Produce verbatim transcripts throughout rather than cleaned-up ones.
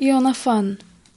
Иоаннафан.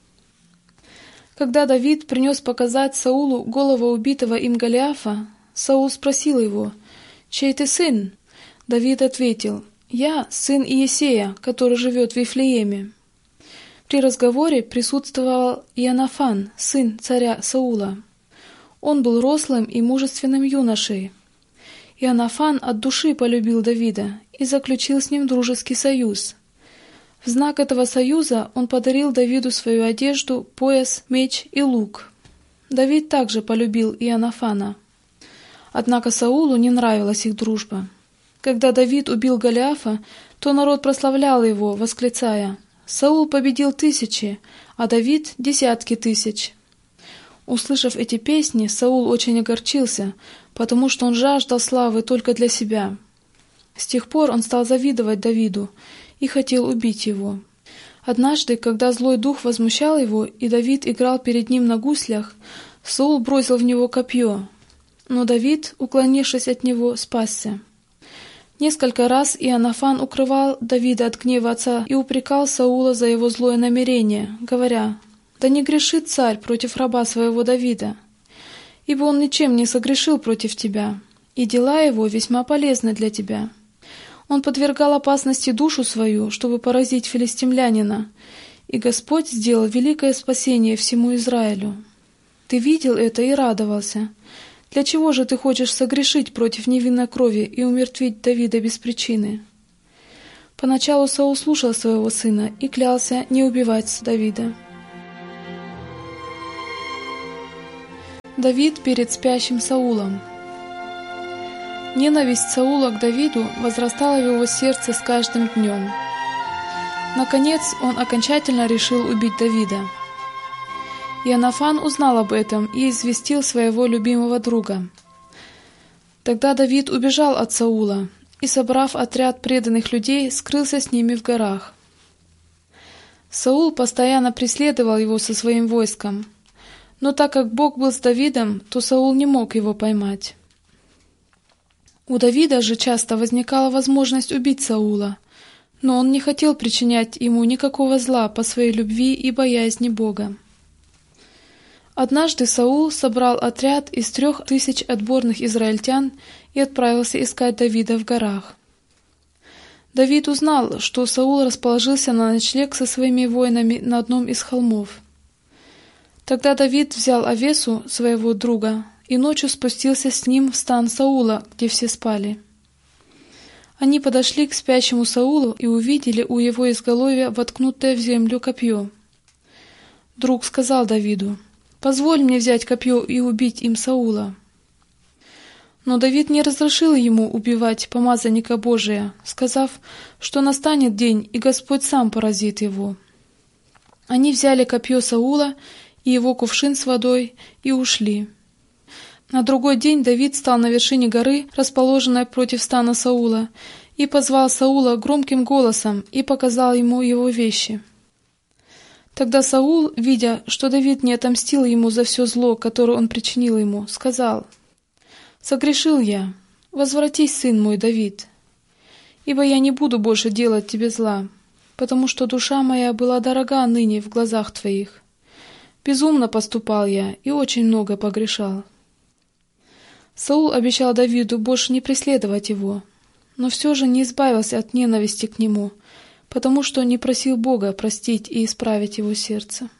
Когда Давид принес показать Саулу голову убитого им Голиафа, Саул спросил его: «Чей ты сын?» Давид ответил: «Я сын Иессея, который живет в Вифлееме». При разговоре присутствовал Иоаннафан, сын царя Саула. Он был рослым и мужественным юношей. Иоаннафан от души полюбил Давида и заключил с ним дружеский союз. В знак этого союза он подарил Давиду свою одежду, пояс, меч и лук. Давид также полюбил Иоаннафана. Однако Саулу не нравилась их дружба. Когда Давид убил Голиафа, то народ прославлял его, восклицая: «Саул победил тысячи, а Давид — десятки тысяч». Услышав эти песни, Саул очень огорчился, потому что он жаждал славы только для себя. С тех пор он стал завидовать Давиду и хотел убить его. Однажды, когда злой дух возмущал его, и Давид играл перед ним на гуслях, Саул бросил в него копье, но Давид, уклонившись от него, спасся. Несколько раз Иоаннафан укрывал Давида от гнева отца и упрекал Саула за его злое намерение, говоря: «Да не грешит царь против раба своего Давида, ибо он ничем не согрешил против тебя, и дела его весьма полезны для тебя. Он подвергал опасности душу свою, чтобы поразить филистимлянина, и Господь сделал великое спасение всему Израилю. Ты видел это и радовался. Для чего же ты хочешь согрешить против невинной крови и умертвить Давида без причины?» Поначалу Саул слушал своего сына и клялся не убивать Давида. Давид перед спящим Саулом. Ненависть Саула к Давиду возрастала в его сердце с каждым днем. Наконец, он окончательно решил убить Давида. Иоаннафан узнал об этом и известил своего любимого друга. Тогда Давид убежал от Саула и, собрав отряд преданных людей, скрылся с ними в горах. Саул постоянно преследовал его со своим войском, но так как Бог был с Давидом, то Саул не мог его поймать. У Давида же часто возникала возможность убить Саула, но он не хотел причинять ему никакого зла по своей любви и боязни Бога. Однажды Саул собрал отряд из трех тысяч отборных израильтян и отправился искать Давида в горах. Давид узнал, что Саул расположился на ночлег со своими воинами на одном из холмов. Тогда Давид взял Авесу, своего друга, и ночью спустился с ним в стан Саула, где все спали. Они подошли к спящему Саулу и увидели у его изголовья воткнутое в землю копье. Друг сказал Давиду: «Позволь мне взять копье и убить им Саула». Но Давид не разрешил ему убивать помазанника Божия, сказав, что настанет день, и Господь сам поразит его. Они взяли копье Саула и его кувшин с водой и ушли. На другой день Давид стал на вершине горы, расположенной против стана Саула, и позвал Саула громким голосом и показал ему его вещи. Тогда Саул, видя, что Давид не отомстил ему за все зло, которое он причинил ему, сказал: «Согрешил я, возвратись, сын мой Давид, ибо я не буду больше делать тебе зла, потому что душа моя была дорога ныне в глазах твоих. Безумно поступал я и очень много погрешал». Саул обещал Давиду больше не преследовать его, но все же не избавился от ненависти к нему, потому что не просил Бога простить и исправить его сердце.